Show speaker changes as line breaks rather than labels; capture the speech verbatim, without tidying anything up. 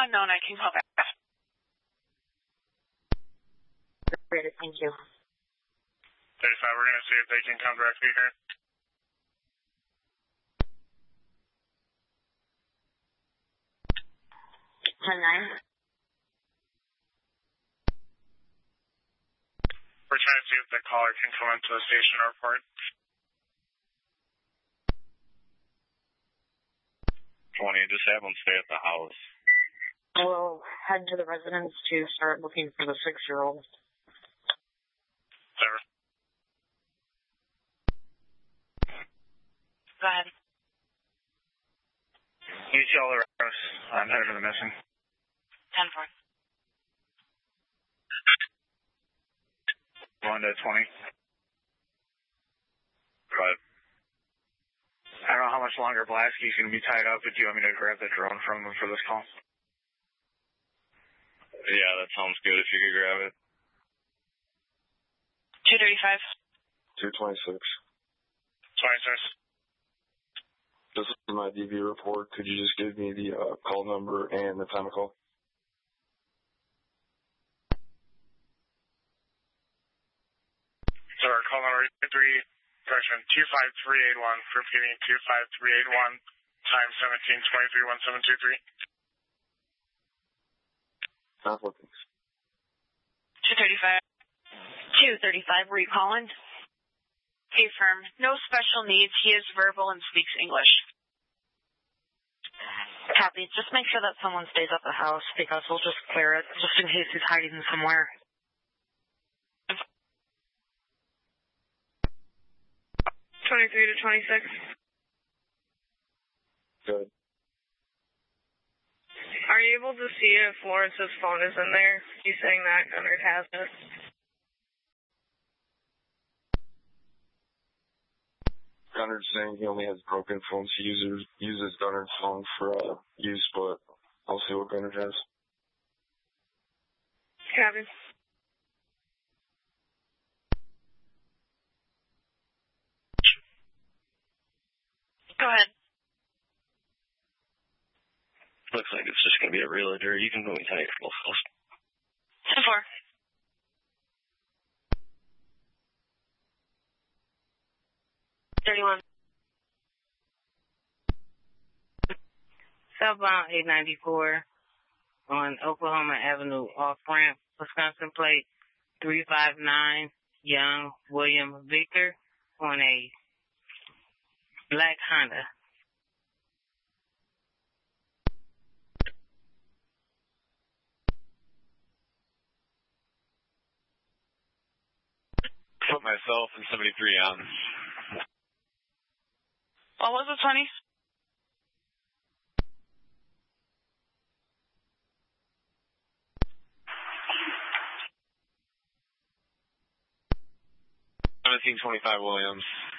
unknown, I can call back.
Great, thank you.
thirty-five, we're going to see if they can come directly here.
ten nine.
We're trying to see if the caller can come into the station or report.
twenty, just have them stay at the house.
We'll head to the residence to start looking for the six-year-old.
Sir.
Go ahead.
You tell the rest. I'm headed to the missing.
ten four.
Going to twenty.
Right.
I don't know how much longer Blasky's going to be tied up, but do you want me to grab the drone from him for this call?
Yeah, that sounds good if you could grab it.
two thirty-five.
two twenty-six.
twenty-six.
This is my D V report. Could you just give me the uh, call number and the time of call?
So our call number three, correction, two five three eight one, repeating two five three eight one, time seventeen twenty-three one seven two three.
Applicants.
two thirty-five.
two thirty-five, were you calling?
Hey, firm. No special needs. He is verbal and speaks English.
Copy. Just make sure that someone stays at the house because we'll just clear it, just in case he's hiding somewhere.
twenty-three to twenty-six.
Good.
Are you able to see if Lawrence's phone is in there? He's saying that Gunnar has it.
Gunner's saying he only has broken phones. He uses uses Gunner's phone for uh, use, but I'll see what Gunner has.
Copy. Go ahead.
Looks like it's just going to be a realtor. You can go inside your full house.
ten four.
thirty-one.
Southbound eight ninety-four on Oklahoma Avenue, off-ramp, Wisconsin plate three five nine, Young William Victor on a black Honda.
Put myself and seventy-three on.
What was it, twenty?
seventeen twenty-five Williams.